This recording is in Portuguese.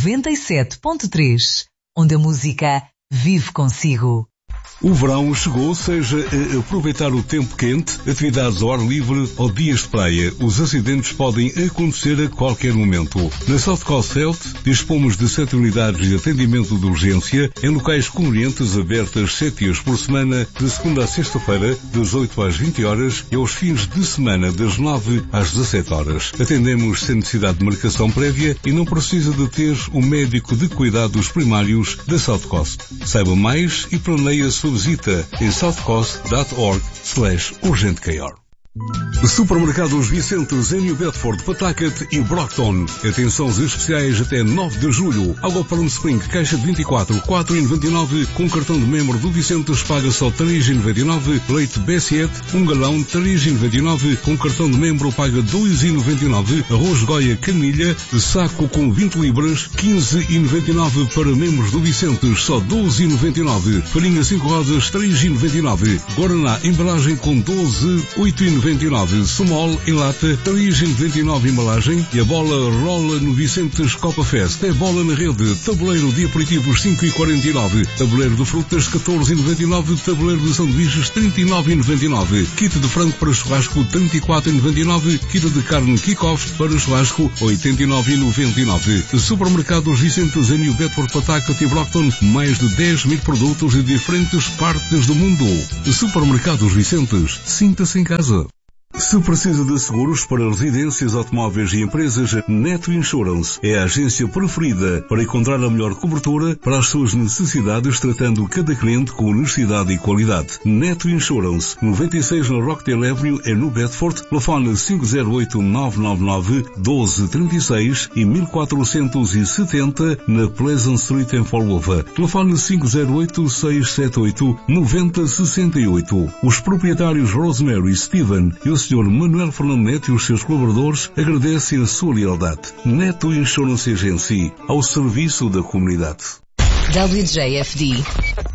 97.3, onde a música vive consigo. O verão chegou, seja a aproveitar o tempo quente, atividades ao ar livre ou dias de praia. Os acidentes podem acontecer a qualquer momento. Na South Coast Health dispomos de 7 unidades de atendimento de urgência em locais convenientes abertas 7 dias por semana, de segunda a sexta-feira, das 8 às 20 horas e aos fins de semana, das 9 às 17 horas. Atendemos sem necessidade de marcação prévia e não precisa de ter o médico de cuidados primários da South Coast. Saiba mais e planeie a sua visita em southcoast.org/urgentecare. Supermercados Vicentes em New Bedford, Pawtucket e Brockton. Atenções especiais até 9 de julho. Água Palm Spring, caixa de 24, 4,99. Com cartão de membro do Vicentes paga só 3,99. Leite Bessiette, 1 galão, 3,99. Com cartão de membro paga 2,99. Arroz Goia Canilha, saco com 20 libras, 15,99. Para membros do Vicentes, só 12,99. Farinha 5 rodas, 3,99. Guaraná, embalagem com 12, 8,99. Sumol em lata, 3,99 embalagem. E a bola rola no Vicentes Copa Fest. É bola na rede. Tabuleiro de aperitivos, 5,49. Tabuleiro de frutas, 14,99. Tabuleiro de sanduíches, 39,99. Kit de frango para churrasco, 34,99. Kit de carne kick-off para churrasco, 89,99. Supermercados Vicentes em New Bedford, Pawtucket e Brockton. Mais de 10 mil produtos de diferentes partes do mundo. Supermercados Vicentes. Sinta-se em casa. Se precisa de seguros para residências, automóveis e empresas, Neto Insurance é a agência preferida para encontrar a melhor cobertura para as suas necessidades, tratando cada cliente com honestidade e qualidade. Neto Insurance, 96 na Rockdale Avenue, em New Bedford, telefone 508-999-1236 e 1470 na Pleasant Street em Fall River. Telefone 508-678-9068. Os proprietários Rosemary e Steven e o Sr. Manuel Fernando Neto e os seus colaboradores agradecem a sua lealdade. Neto Insurance Agency, ao serviço da comunidade. WJFD